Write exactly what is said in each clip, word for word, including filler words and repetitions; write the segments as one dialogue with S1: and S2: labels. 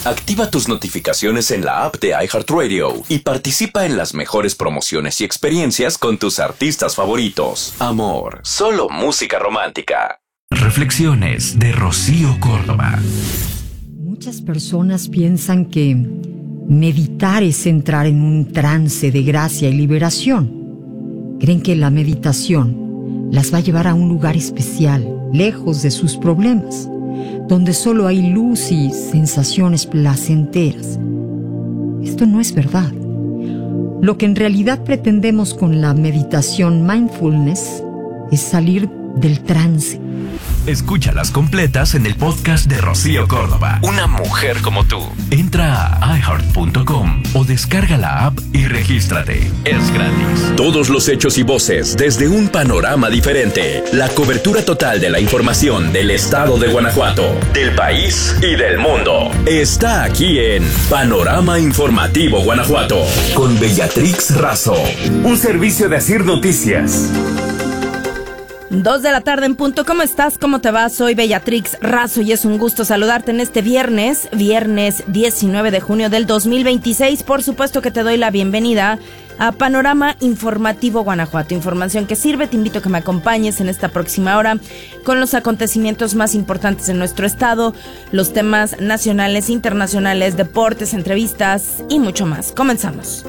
S1: Activa tus notificaciones en la app de iHeartRadio y participa en las mejores promociones y experiencias con tus artistas favoritos. Amor, solo música romántica.
S2: Reflexiones de Rocío Córdoba.
S3: Muchas personas piensan que meditar es entrar en un trance de gracia y liberación. Creen que la meditación las va a llevar a un lugar especial, lejos de sus problemas, donde solo hay luz y sensaciones placenteras. Esto no es verdad. Lo que en realidad pretendemos con la meditación mindfulness es salir del trance.
S2: Escúchalas completas en el podcast de Rocío Córdoba. Una mujer como tú. Entra a i heart punto com o descarga la app y regístrate. Es gratis.
S1: Todos los hechos y voces desde un panorama diferente. La cobertura total de la información del estado de Guanajuato, del país y del mundo. Está aquí en Panorama Informativo Guanajuato con Bellatrix Razo.
S4: Un servicio de Asir Noticias.
S5: Dos de la tarde en punto. ¿Cómo estás? ¿Cómo te va? Soy Bellatrix Razo y es un gusto saludarte en este viernes, viernes diecinueve de junio del dos mil veintiséis. Por supuesto que te doy la bienvenida a Panorama Informativo Guanajuato. Información que sirve. Te invito a que me acompañes en esta próxima hora con los acontecimientos más importantes en nuestro estado, los temas nacionales, internacionales, deportes, entrevistas y mucho más. Comenzamos.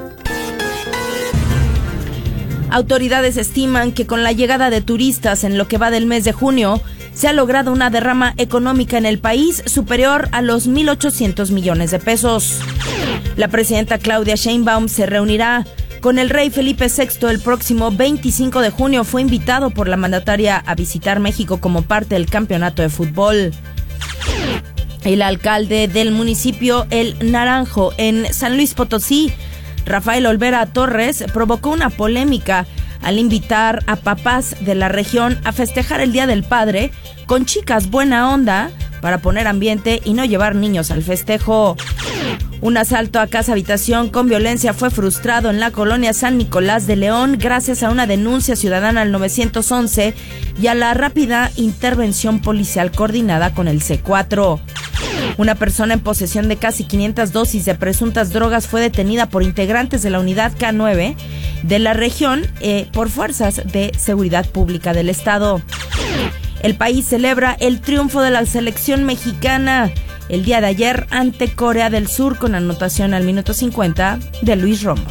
S5: Autoridades estiman que con la llegada de turistas en lo que va del mes de junio, se ha logrado una derrama económica en el país superior a los mil ochocientos millones de pesos. La presidenta Claudia Sheinbaum se reunirá con el rey Felipe sexto el próximo veinticinco de junio. Fue invitado por la mandataria a visitar México como parte del campeonato de fútbol. El alcalde del municipio El Naranjo en San Luis Potosí, Rafael Olvera Torres, provocó una polémica al invitar a papás de la región a festejar el Día del Padre con chicas buena onda para poner ambiente y no llevar niños al festejo. Un asalto a casa habitación con violencia fue frustrado en la colonia San Nicolás de León gracias a una denuncia ciudadana al nueve once y a la rápida intervención policial coordinada con el C cuatro. Una persona en posesión de casi quinientas dosis de presuntas drogas fue detenida por integrantes de la unidad K nueve de la región eh, por fuerzas de seguridad pública del estado. El país celebra el triunfo de la selección mexicana el día de ayer ante Corea del Sur con anotación al minuto cincuenta de Luis Romo.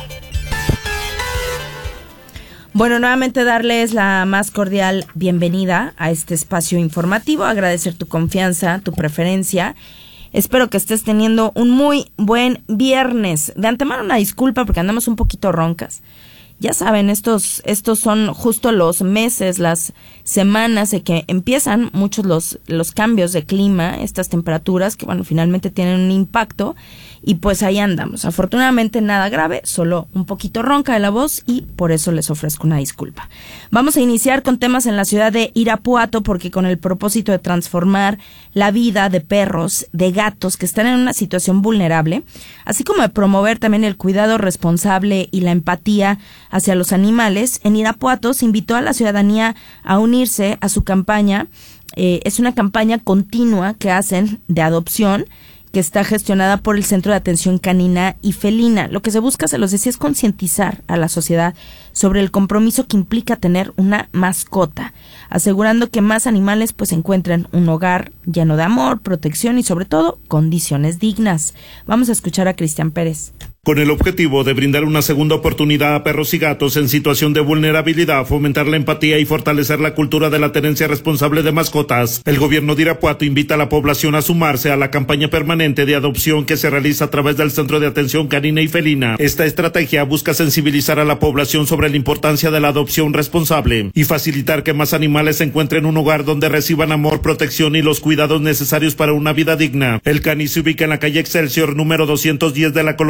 S5: Bueno, nuevamente darles la más cordial bienvenida a este espacio informativo, agradecer tu confianza, tu preferencia. Espero que estés teniendo un muy buen viernes. De antemano una disculpa porque andamos un poquito roncas. Ya saben, estos estos son justo los meses, las semanas de que empiezan muchos los los cambios de clima, estas temperaturas que, bueno, finalmente tienen un impacto y pues ahí andamos. Afortunadamente nada grave, solo un poquito ronca de la voz y por eso les ofrezco una disculpa. Vamos a iniciar con temas en la ciudad de Irapuato porque con el propósito de transformar la vida de perros, de gatos que están en una situación vulnerable, así como de promover también el cuidado responsable y la empatía hacia los animales, en Irapuato se invitó a la ciudadanía a unirse a su campaña. Eh, es una campaña continua que hacen de adopción que está gestionada por el Centro de Atención Canina y Felina. Lo que se busca, se los decía, es concientizar a la sociedad sobre el compromiso que implica tener una mascota, asegurando que más animales pues encuentren un hogar lleno de amor, protección y sobre todo condiciones dignas. Vamos a escuchar a Cristian Pérez.
S6: Con el objetivo de brindar una segunda oportunidad a perros y gatos en situación de vulnerabilidad, fomentar la empatía y fortalecer la cultura de la tenencia responsable de mascotas, el gobierno de Irapuato invita a la población a sumarse a la campaña permanente de adopción que se realiza a través del Centro de Atención Canina y Felina. Esta estrategia busca sensibilizar a la población sobre la importancia de la adopción responsable y facilitar que más animales encuentren un hogar donde reciban amor, protección y los cuidados necesarios para una vida digna. El CANI se ubica en la calle Excelsior número doscientos diez de la colonia Ciudad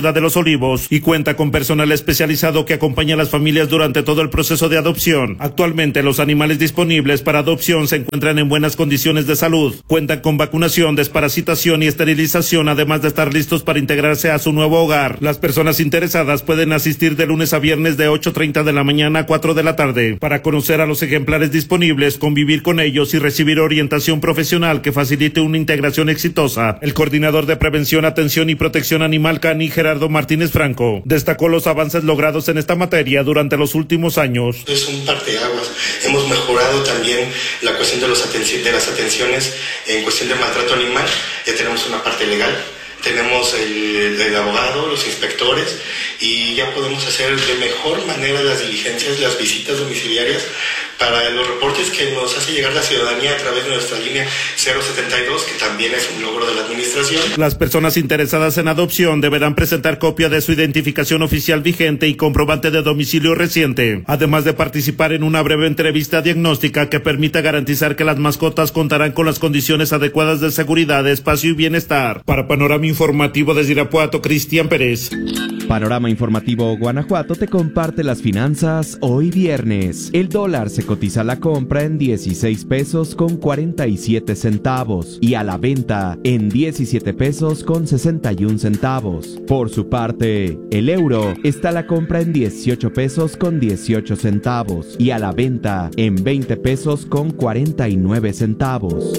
S6: Ciudad de los Olivos y cuenta con personal especializado que acompaña a las familias durante todo el proceso de adopción. Actualmente los animales disponibles para adopción se encuentran en buenas condiciones de salud, cuentan con vacunación, desparasitación y esterilización, además de estar listos para integrarse a su nuevo hogar. Las personas interesadas pueden asistir de lunes a viernes de ocho treinta de la mañana a cuatro de la tarde para conocer a los ejemplares disponibles, convivir con ellos y recibir orientación profesional que facilite una integración exitosa. El coordinador de Prevención, Atención y Protección Animal CANI, Gerardo Martínez Franco, destacó los avances logrados en esta materia durante los últimos años.
S7: Es un parteaguas. Hemos mejorado también la cuestión de, los atenci- de las atenciones en cuestión de maltrato animal. Ya tenemos una parte legal. Tenemos el, el abogado, los inspectores, y ya podemos hacer de mejor manera las diligencias, las visitas domiciliarias para los reportes que nos hace llegar la ciudadanía a través de nuestra línea cero setenta y dos, que también es un logro de la administración.
S6: Las personas interesadas en adopción deberán presentar copia de su identificación oficial vigente y comprobante de domicilio reciente, además de participar en una breve entrevista diagnóstica que permita garantizar que las mascotas contarán con las condiciones adecuadas de seguridad, espacio y bienestar. Para Panorama Informativo desde Irapuato, Cristian Pérez.
S8: Panorama Informativo Guanajuato te comparte las finanzas hoy viernes. El dólar se cotiza a la compra en dieciséis pesos con cuarenta y siete centavos y a la venta en diecisiete pesos con sesenta y un centavos. Por su parte, el euro está a la compra en dieciocho pesos con dieciocho centavos y a la venta en veinte pesos con cuarenta y nueve centavos.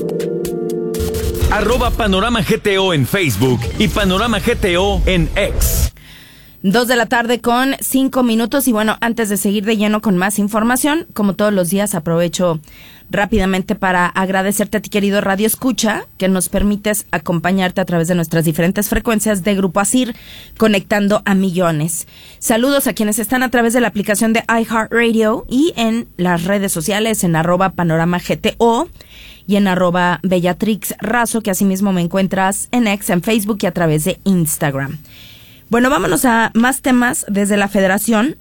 S2: Arroba Panorama G T O en Facebook y Panorama G T O en X.
S5: Dos de la tarde con cinco minutos y bueno, antes de seguir de lleno con más información, como todos los días aprovecho rápidamente para agradecerte a ti, querido Radio Escucha, que nos permites acompañarte a través de nuestras diferentes frecuencias de Grupo Asir, conectando a millones. Saludos a quienes están a través de la aplicación de iHeartRadio y en las redes sociales en arroba Panorama G T O y en arroba Bellatrix Razo, que asimismo me encuentras en X, en Facebook y a través de Instagram. Bueno, vámonos a más temas desde la Federación.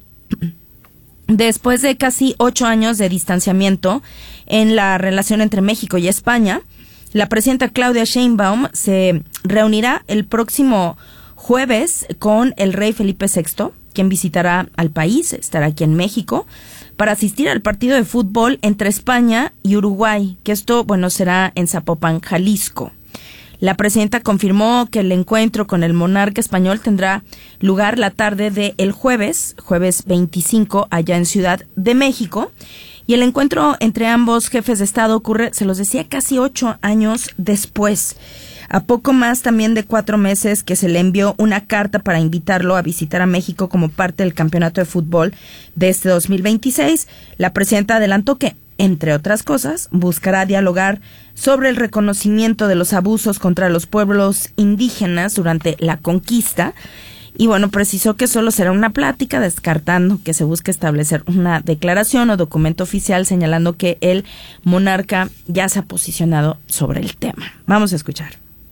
S5: Después de casi ocho años de distanciamiento en la relación entre México y España, la presidenta Claudia Sheinbaum se reunirá el próximo jueves con el rey Felipe sexto, quien visitará al país, estará aquí en México, para asistir al partido de fútbol entre España y Uruguay, que esto, bueno, será en Zapopan, Jalisco. La presidenta confirmó que el encuentro con el monarca español tendrá lugar la tarde del jueves, jueves veinticinco, allá en Ciudad de México. Y el encuentro entre ambos jefes de Estado ocurre, se los decía, casi ocho años después. A poco más también de cuatro meses que se le envió una carta para invitarlo a visitar a México como parte del campeonato de fútbol de este dos mil veintiséis, la presidenta adelantó que, entre otras cosas, buscará dialogar sobre el reconocimiento de los abusos contra los pueblos indígenas durante la conquista. Y bueno, precisó que solo será una plática, descartando que se busque establecer una declaración o documento oficial, señalando que el monarca ya se ha posicionado sobre el tema. Vamos a escuchar.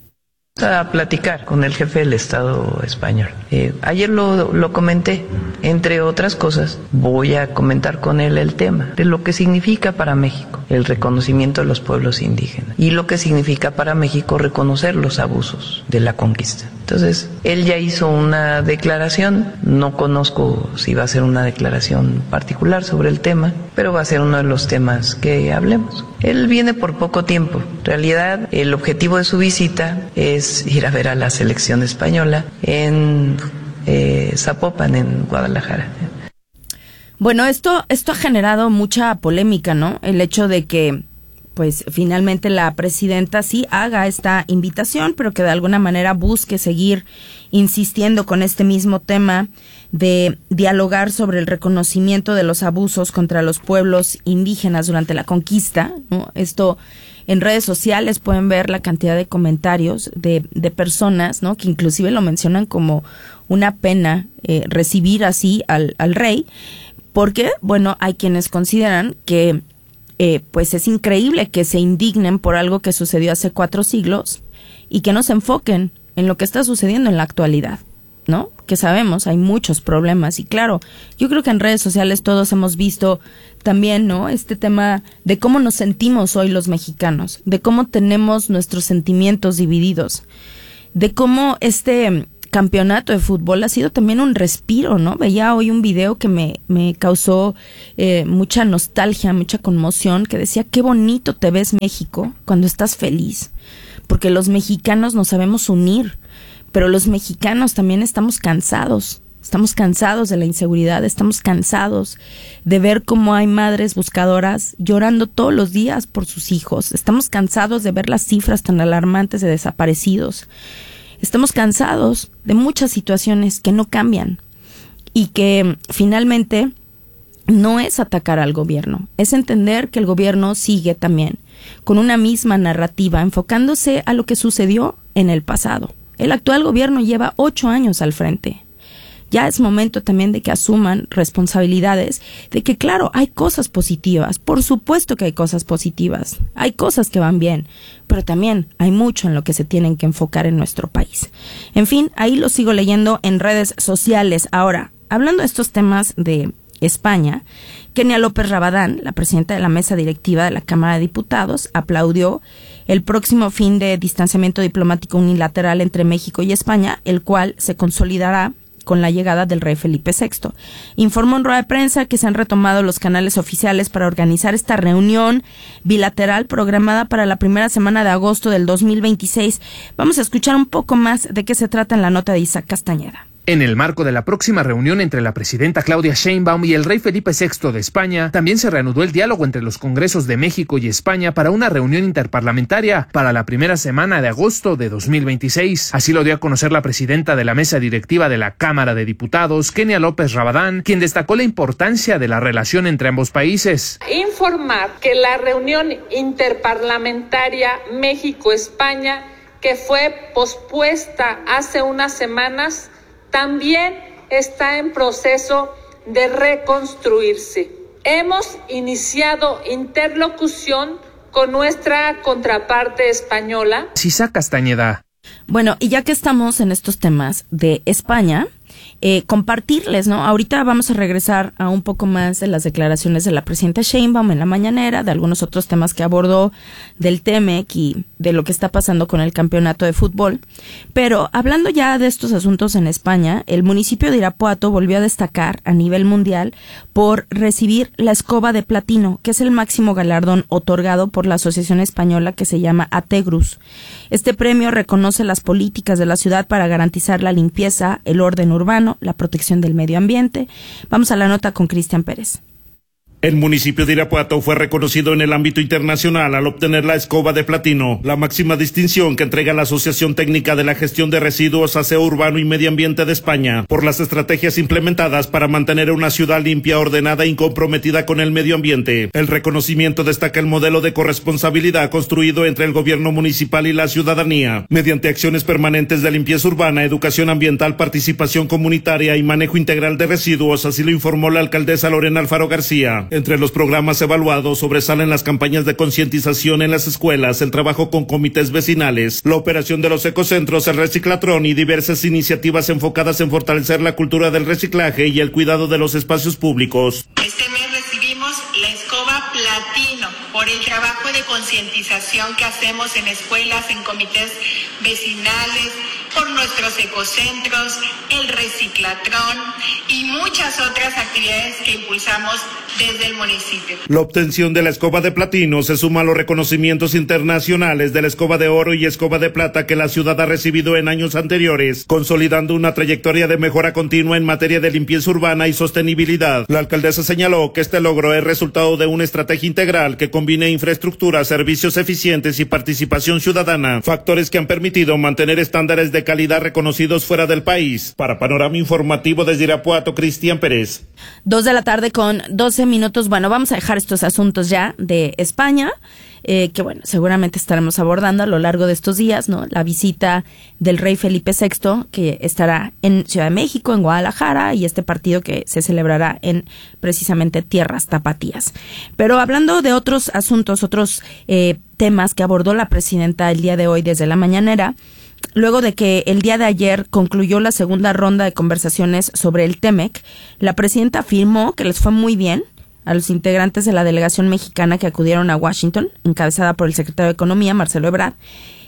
S9: A platicar con el jefe del Estado español. Eh, ayer lo, lo comenté, entre otras cosas, voy a comentar con él el tema de lo que significa para México el reconocimiento de los pueblos indígenas y lo que significa para México reconocer los abusos de la conquista. Entonces, él ya hizo una declaración, no conozco si va a ser una declaración particular sobre el tema, pero va a ser uno de los temas que hablemos. Él viene por poco tiempo. En realidad, el objetivo de su visita es ir a ver a la selección española en eh, Zapopan, en Guadalajara.
S5: Bueno, esto, esto ha generado mucha polémica, ¿no? El hecho de que, pues, finalmente la presidenta sí haga esta invitación, pero que de alguna manera busque seguir insistiendo con este mismo tema de dialogar sobre el reconocimiento de los abusos contra los pueblos indígenas durante la conquista, ¿no? Esto, en redes sociales pueden ver la cantidad de comentarios de, de personas, ¿no? Que inclusive lo mencionan como una pena eh, recibir así al, al rey, porque, bueno, hay quienes consideran que eh, pues es increíble que se indignen por algo que sucedió hace cuatro siglos y que no se enfoquen en lo que está sucediendo en la actualidad, ¿no? Que sabemos, hay muchos problemas y claro, yo creo que en redes sociales todos hemos visto también, ¿no? Este tema de cómo nos sentimos hoy los mexicanos, de cómo tenemos nuestros sentimientos divididos, de cómo este campeonato de fútbol ha sido también un respiro, ¿no? Veía hoy un video que me, me causó eh, mucha nostalgia, mucha conmoción, que decía, qué bonito te ves, México, cuando estás feliz, porque los mexicanos nos sabemos unir, pero los mexicanos también estamos cansados. Estamos cansados de la inseguridad, estamos cansados de ver cómo hay madres buscadoras llorando todos los días por sus hijos. Estamos cansados de ver las cifras tan alarmantes de desaparecidos. Estamos cansados de muchas situaciones que no cambian y que finalmente no es atacar al gobierno, es entender que el gobierno sigue también con una misma narrativa, enfocándose a lo que sucedió en el pasado. El actual gobierno lleva ocho años al frente. Ya es momento también de que asuman responsabilidades, de que claro, hay cosas positivas, por supuesto que hay cosas positivas, hay cosas que van bien, pero también hay mucho en lo que se tienen que enfocar en nuestro país. En fin, ahí lo sigo leyendo en redes sociales. Ahora, hablando de estos temas de España, Kenia López Rabadán, la presidenta de la mesa directiva de la Cámara de Diputados, aplaudió el próximo fin de distanciamiento diplomático unilateral entre México y España, el cual se consolidará con la llegada del rey Felipe sexto. Informó en rueda de prensa que se han retomado los canales oficiales para organizar esta reunión bilateral programada para la primera semana de agosto del dos mil veintiséis. Vamos a escuchar un poco más de qué se trata en la nota de Isaac Castañeda.
S10: En el marco de la próxima reunión entre la presidenta Claudia Sheinbaum y el rey Felipe sexto de España, también se reanudó el diálogo entre los congresos de México y España para una reunión interparlamentaria para la primera semana de agosto de dos mil veintiséis. Así lo dio a conocer la presidenta de la mesa directiva de la Cámara de Diputados, Kenia López Rabadán, quien destacó la importancia de la relación entre ambos países.
S11: Informar que la reunión interparlamentaria México-España, que fue pospuesta hace unas semanas, también está en proceso de reconstruirse. Hemos iniciado interlocución con nuestra contraparte española.
S10: Isaac Castañeda.
S5: Bueno, y ya que estamos en estos temas de España, eh, compartirles, ¿no? Ahorita vamos a regresar a un poco más de las declaraciones de la presidenta Sheinbaum en la mañanera, de algunos otros temas que abordó del T M E C y de lo que está pasando con el campeonato de fútbol. Pero hablando ya de estos asuntos en España, el municipio de Irapuato volvió a destacar a nivel mundial por recibir la Escoba de Platino, que es el máximo galardón otorgado por la asociación española que se llama Ategrus. Este premio reconoce las políticas de la ciudad para garantizar la limpieza, el orden urbano, la protección del medio ambiente. Vamos a la nota con Cristian Pérez.
S6: El municipio de Irapuato fue reconocido en el ámbito internacional al obtener la Escoba de Platino, la máxima distinción que entrega la Asociación Técnica de la Gestión de Residuos, Aseo Urbano y Medio Ambiente de España, por las estrategias implementadas para mantener una ciudad limpia, ordenada y comprometida con el medio ambiente. El reconocimiento destaca el modelo de corresponsabilidad construido entre el gobierno municipal y la ciudadanía, mediante acciones permanentes de limpieza urbana, educación ambiental, participación comunitaria y manejo integral de residuos, así lo informó la alcaldesa Lorena Alfaro García. Entre los programas evaluados sobresalen las campañas de concientización en las escuelas, el trabajo con comités vecinales, la operación de los ecocentros, el reciclatrón y diversas iniciativas enfocadas en fortalecer la cultura del reciclaje y el cuidado de los espacios públicos.
S12: Este mes recibimos la Escoba Platino por el trabajo de concientización que hacemos en escuelas, en comités vecinales, por nuestros ecocentros, el reciclatrón y muchas otras actividades que impulsamos desde el municipio.
S6: La obtención de la Escoba de Platino se suma a los reconocimientos internacionales de la Escoba de Oro y Escoba de Plata que la ciudad ha recibido en años anteriores, consolidando una trayectoria de mejora continua en materia de limpieza urbana y sostenibilidad. La alcaldesa señaló que este logro es resultado de una estrategia integral que combine infraestructura, servicios eficientes y participación ciudadana, factores que han permitido mantener estándares de calidad reconocidos fuera del país. Para Panorama Informativo desde Irapuato, Cristian Pérez.
S5: Dos de la tarde con doce minutos. Bueno, vamos a dejar estos asuntos ya de España, eh, que bueno, seguramente estaremos abordando a lo largo de estos días, ¿no? La visita del rey Felipe sexto, que estará en Ciudad de México, en Guadalajara, y este partido que se celebrará en precisamente tierras tapatías. Pero hablando de otros asuntos, otros eh, temas que abordó la presidenta el día de hoy desde la mañanera, luego de que el día de ayer concluyó la segunda ronda de conversaciones sobre el T M E C, la presidenta afirmó que les fue muy bien a los integrantes de la delegación mexicana que acudieron a Washington, encabezada por el secretario de Economía, Marcelo Ebrard,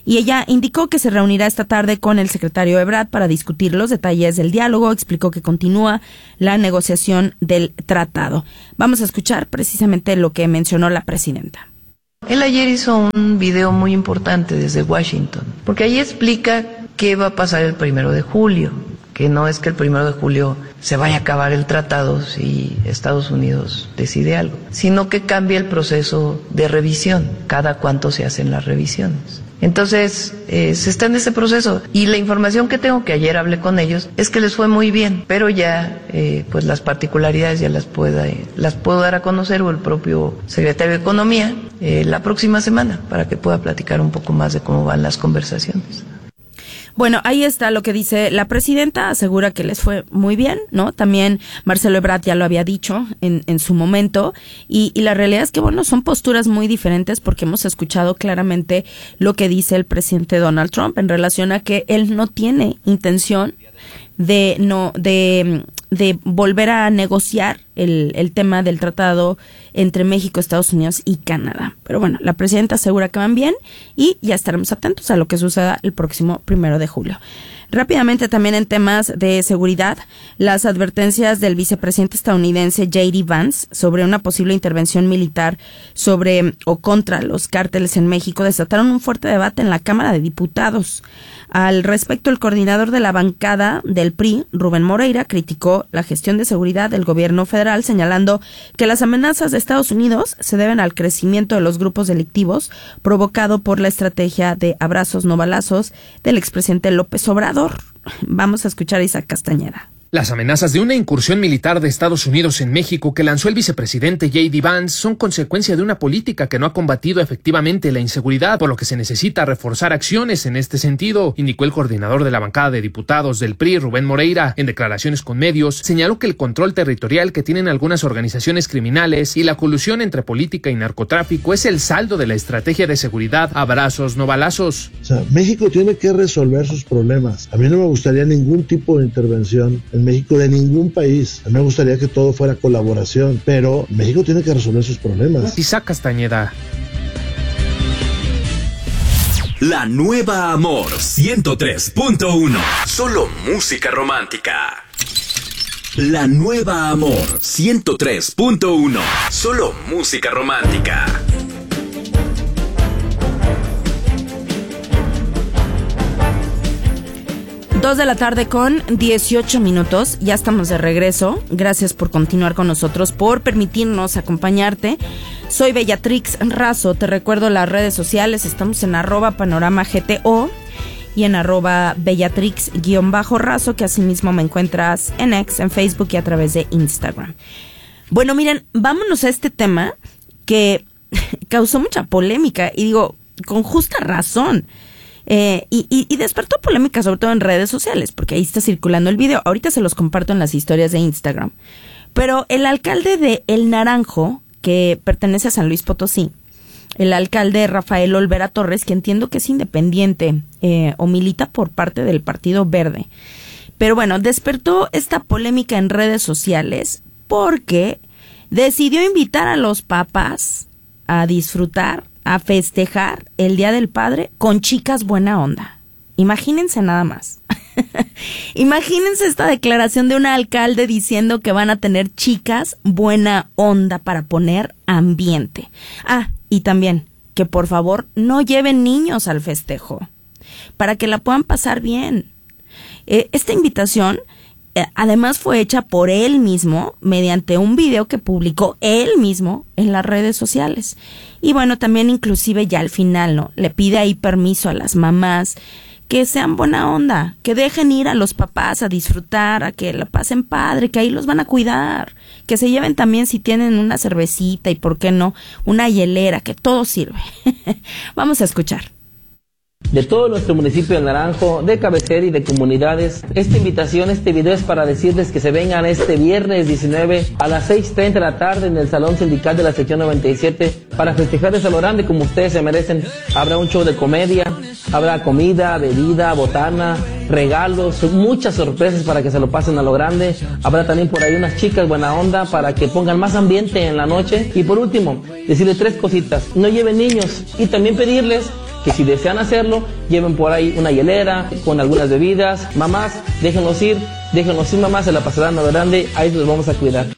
S5: Y ella indicó que se reunirá esta tarde con el secretario Ebrard para discutir los detalles del diálogo. Explicó que continúa la negociación del tratado. Vamos a escuchar precisamente lo que mencionó la presidenta.
S9: Él ayer hizo un video muy importante desde Washington, porque ahí explica qué va a pasar el primero de julio, que no es que el primero de julio se vaya a acabar el tratado si Estados Unidos decide algo, sino que cambia el proceso de revisión, cada cuánto se hacen las revisiones. Entonces, eh, se está en ese proceso y la información que tengo, que ayer hablé con ellos, es que les fue muy bien, pero ya eh, pues las particularidades ya las, pueda, eh, las puedo dar a conocer, o el propio secretario de Economía eh, la próxima semana, para que pueda platicar un poco más de cómo van las conversaciones.
S5: Bueno, ahí está lo que dice la presidenta, asegura que les fue muy bien, ¿no? También Marcelo Ebrard ya lo había dicho en, en su momento, y, y la realidad es que, bueno, son posturas muy diferentes, porque hemos escuchado claramente lo que dice el presidente Donald Trump en relación a que él no tiene intención de no de de volver a negociar el, el tema del tratado entre México, Estados Unidos y Canadá. Pero bueno, la presidenta asegura que van bien y ya estaremos atentos a lo que suceda el próximo primero de julio. Rápidamente, también en temas de seguridad, las advertencias del vicepresidente estadounidense J D Vance sobre una posible intervención militar sobre o contra los cárteles en México desataron un fuerte debate en la Cámara de Diputados. Al respecto, el coordinador de la bancada del P R I, Rubén Moreira, criticó la gestión de seguridad del gobierno federal, señalando que las amenazas de Estados Unidos se deben al crecimiento de los grupos delictivos provocado por la estrategia de abrazos no balazos del expresidente López Obrador. Vamos a escuchar a Isaac Castañeda.
S10: Las amenazas de una incursión militar de Estados Unidos en México que lanzó el vicepresidente J D Vance son consecuencia de una política que no ha combatido efectivamente la inseguridad, por lo que se necesita reforzar acciones en este sentido, indicó el coordinador de la bancada de diputados del P R I, Rubén Moreira. En declaraciones con medios, señaló que el control territorial que tienen algunas organizaciones criminales y la colusión entre política y narcotráfico es el saldo de la estrategia de seguridad abrazos no balazos.
S13: O sea, México tiene que resolver sus problemas. A mí no me gustaría ningún tipo de intervención en México de ningún país. A mí me gustaría que todo fuera colaboración, pero México tiene que resolver sus problemas.
S10: Isaac Castañeda.
S1: La nueva Amor ciento tres punto uno. Solo música romántica. La nueva Amor ciento tres punto uno. Solo música romántica.
S5: Dos de la tarde con dieciocho minutos, ya estamos de regreso. Gracias por continuar con nosotros, por permitirnos acompañarte. Soy Bellatrix Razo, te recuerdo las redes sociales, estamos en arroba panorama G T O y en arroba Bellatrix-Razo, que asimismo me encuentras en X, en Facebook y a través de Instagram. Bueno, miren, vámonos a este tema que causó mucha polémica y digo, con justa razón. Eh, y, y, y despertó polémica sobre todo en redes sociales, porque ahí está circulando el video. Ahorita se los comparto en las historias de Instagram. Pero el alcalde de El Naranjo, que pertenece a San Luis Potosí, el alcalde Rafael Olvera Torres, que entiendo que es independiente eh, o milita por parte del Partido Verde. Pero bueno, despertó esta polémica en redes sociales porque decidió invitar a los papás a disfrutar, a festejar el Día del Padre con chicas buena onda. Imagínense nada más. Imagínense esta declaración de un alcalde diciendo que van a tener chicas buena onda para poner ambiente. Ah, y también que por favor no lleven niños al festejo, para que la puedan pasar bien. Eh, esta invitación eh, además fue hecha por él mismo mediante un video que publicó él mismo en las redes sociales. Y bueno, también inclusive ya al final, ¿no? Le pide ahí permiso a las mamás que sean buena onda, que dejen ir a los papás a disfrutar, a que la pasen padre, que ahí los van a cuidar, que se lleven también si tienen una cervecita y por qué no, una hielera, que todo sirve. Vamos a escuchar.
S14: De todo nuestro municipio de Naranjo, de cabecera y de comunidades, esta invitación, este video es para decirles que se vengan este viernes diecinueve a las seis treinta de la tarde en el Salón Sindical de la Sección noventa y siete para festejar a lo grande como ustedes se merecen. Habrá un show de comedia, habrá comida, bebida, botana, regalos, muchas sorpresas para que se lo pasen a lo grande. Habrá también por ahí unas chicas buena onda para que pongan más ambiente en la noche. Y por último, decirles tres cositas: no lleven niños y también pedirles que si desean hacerlo, lleven por ahí una hielera con algunas bebidas. Mamás, déjenlos ir, déjenlos ir mamás, se la pasarán a grande, ahí los vamos a cuidar.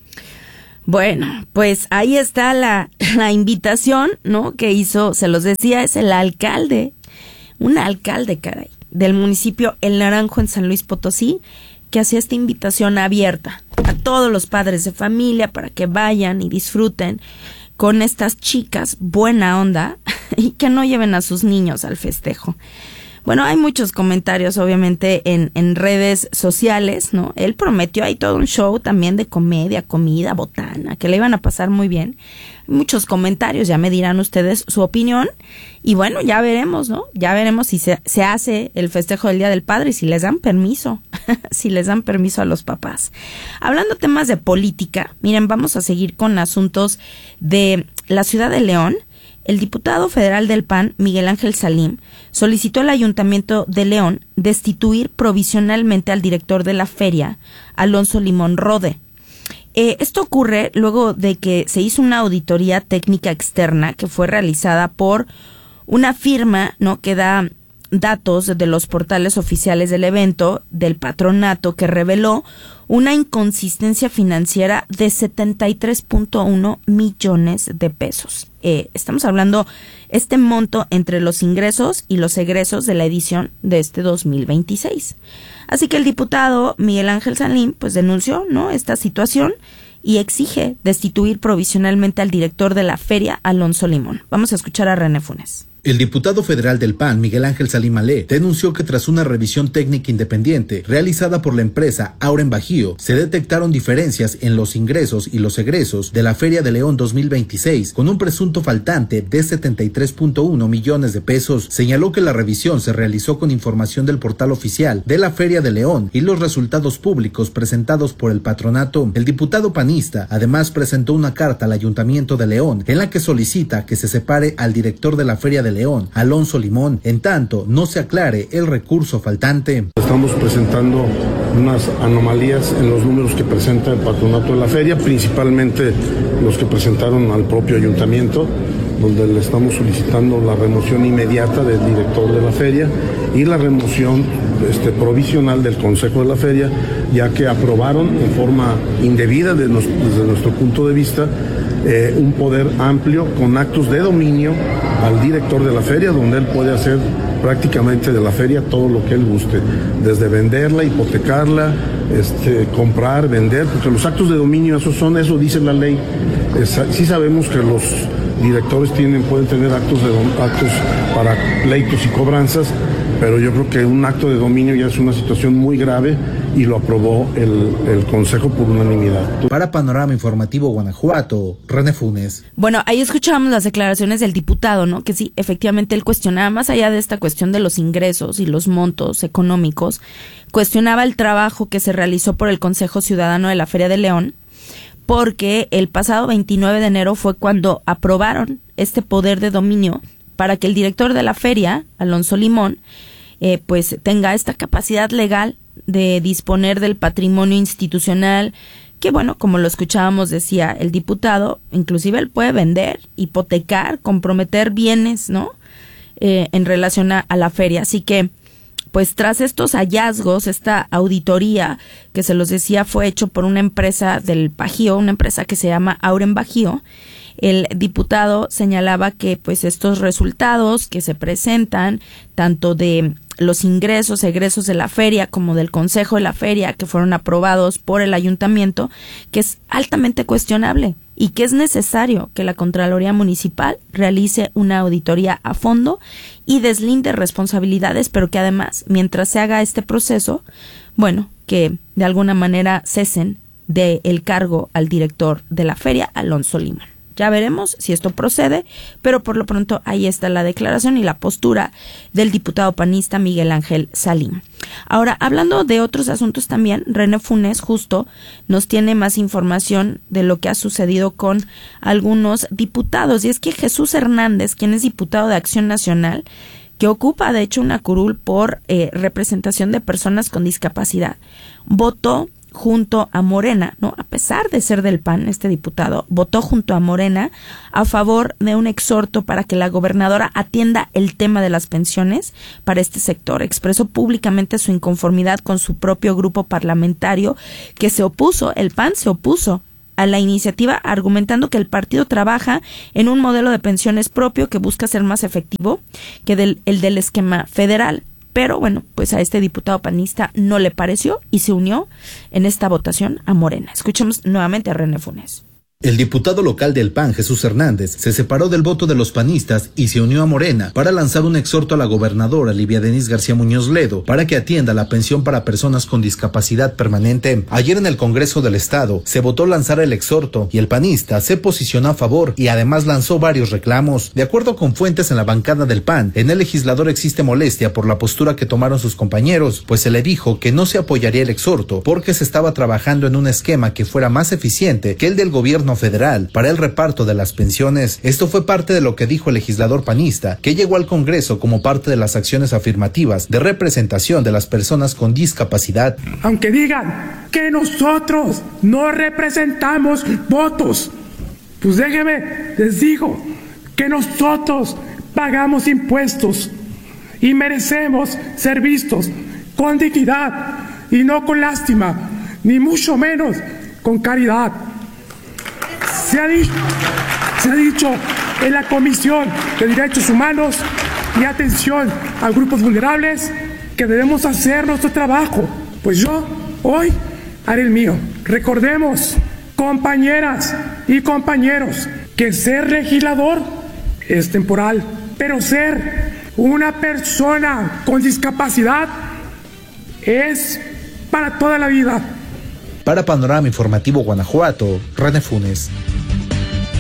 S5: Bueno, pues ahí está la, la invitación, ¿no? Que hizo, se los decía, es el alcalde, un alcalde, caray, del municipio El Naranjo en San Luis Potosí, que hacía esta invitación abierta a todos los padres de familia para que vayan y disfruten con estas chicas buena onda y que no lleven a sus niños al festejo. Bueno, hay muchos comentarios, obviamente, en, en redes sociales, ¿no? Él prometió ahí todo un show también de comedia, comida, botana, que le iban a pasar muy bien. Muchos comentarios, ya me dirán ustedes su opinión. Y bueno, ya veremos, ¿no? Ya veremos si se, se hace el festejo del Día del Padre y si les dan permiso, si les dan permiso a los papás. Hablando temas de política, miren, vamos a seguir con asuntos de la ciudad de León. El diputado federal del P A N, Miguel Ángel Salim, solicitó al Ayuntamiento de León destituir provisionalmente al director de la feria, Alonso Limón Rode. Eh, esto ocurre luego de que se hizo una auditoría técnica externa que fue realizada por una firma, ¿no?, que da datos de los portales oficiales del evento del patronato, que reveló una inconsistencia financiera de setenta y tres punto uno millones de pesos. Eh, estamos hablando este monto entre los ingresos y los egresos de la edición de este dos mil veintiséis. Así que el diputado Miguel Ángel Salim pues denunció, ¿no?, esta situación y exige destituir provisionalmente al director de la feria, Alonso Limón. Vamos a escuchar a René Funes.
S15: El diputado federal del P A N, Miguel Ángel Salim Alé, denunció que tras una revisión técnica independiente realizada por la empresa Auren Bajío, se detectaron diferencias en los ingresos y los egresos de la Feria de León dos mil veintiséis, con un presunto faltante de setenta y tres punto uno millones de pesos. Señaló que la revisión se realizó con información del portal oficial de la Feria de León y los resultados públicos presentados por el patronato. El diputado panista además presentó una carta al Ayuntamiento de León en la que solicita que se separe al director de la Feria de León, Alonso Limón, en tanto no se aclare el recurso faltante.
S16: Estamos presentando unas anomalías en los números que presenta el patronato de la feria, principalmente los que presentaron al propio ayuntamiento, donde le estamos solicitando la remoción inmediata del director de la feria y la remoción este, provisional del consejo de la feria, ya que aprobaron en forma indebida de nos, desde nuestro punto de vista eh, un poder amplio con actos de dominio al director de la feria, donde él puede hacer prácticamente de la feria todo lo que él guste, desde venderla, hipotecarla, este, comprar, vender, porque los actos de dominio, esos son, eso dice la ley. Es, sí sabemos que los directores tienen, pueden tener actos, de, actos para pleitos y cobranzas, pero yo creo que un acto de dominio ya es una situación muy grave y lo aprobó el, el Consejo por unanimidad.
S15: Para Panorama Informativo Guanajuato, René Funes.
S5: Bueno, ahí escuchábamos las declaraciones del diputado, ¿no? Que sí, efectivamente él cuestionaba, más allá de esta cuestión de los ingresos y los montos económicos, cuestionaba el trabajo que se realizó por el Consejo Ciudadano de la Feria de León, porque el pasado veintinueve de enero fue cuando aprobaron este poder de dominio para que el director de la feria, Alonso Limón, eh, pues tenga esta capacidad legal de disponer del patrimonio institucional, que bueno, como lo escuchábamos, decía el diputado, inclusive él puede vender, hipotecar, comprometer bienes, ¿no? Eh, en relación a, a la feria. Así que, pues tras estos hallazgos, esta auditoría que se los decía fue hecho por una empresa del Bajío, una empresa que se llama Auren Bajío, el diputado señalaba que pues estos resultados que se presentan, tanto de los ingresos, egresos de la feria como del consejo de la feria, que fueron aprobados por el ayuntamiento, que es altamente cuestionable y que es necesario que la Contraloría Municipal realice una auditoría a fondo y deslinde responsabilidades, pero que además, mientras se haga este proceso, bueno, que de alguna manera cesen del cargo al director de la feria, Alonso Limón. Ya veremos si esto procede, pero por lo pronto ahí está la declaración y la postura del diputado panista Miguel Ángel Salim. Ahora, hablando de otros asuntos también, René Funes justo nos tiene más información de lo que ha sucedido con algunos diputados. Y es que Jesús Hernández, quien es diputado de Acción Nacional, que ocupa de hecho una curul por eh, representación de personas con discapacidad, votó junto a Morena, ¿no? A pesar de ser del P A N, este diputado votó junto a Morena a favor de un exhorto para que la gobernadora atienda el tema de las pensiones para este sector. Expresó públicamente su inconformidad con su propio grupo parlamentario que se opuso, el P A N se opuso a la iniciativa, argumentando que el partido trabaja en un modelo de pensiones propio que busca ser más efectivo que del, el del esquema federal. Pero bueno, pues a este diputado panista no le pareció y se unió en esta votación a Morena. Escuchemos nuevamente a René Funes.
S15: El diputado local del P A N, Jesús Hernández, se separó del voto de los panistas y se unió a Morena para lanzar un exhorto a la gobernadora Livia Denisse García Muñoz Ledo para que atienda la pensión para personas con discapacidad permanente. Ayer en el Congreso del Estado se votó lanzar el exhorto y el panista se posicionó a favor y además lanzó varios reclamos. De acuerdo con fuentes en la bancada del P A N, en el legislador existe molestia por la postura que tomaron sus compañeros, pues se le dijo que no se apoyaría el exhorto porque se estaba trabajando en un esquema que fuera más eficiente que el del gobierno federal para el reparto de las pensiones. Esto fue parte de lo que dijo el legislador panista, que llegó al Congreso como parte de las acciones afirmativas de representación de las personas con discapacidad.
S17: Aunque digan que nosotros no representamos votos, pues déjeme, les digo que nosotros pagamos impuestos y merecemos ser vistos con dignidad y no con lástima, ni mucho menos con caridad. Se ha dicho, se ha dicho en la Comisión de Derechos Humanos y Atención a Grupos Vulnerables que debemos hacer nuestro trabajo. Pues yo hoy haré el mío. Recordemos, compañeras y compañeros, que ser legislador es temporal, pero ser una persona con discapacidad es para toda la vida.
S15: Para Panorama Informativo Guanajuato, René Funes.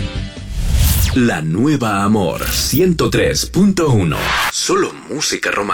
S1: La nueva Amor ciento tres punto uno. Solo música romántica.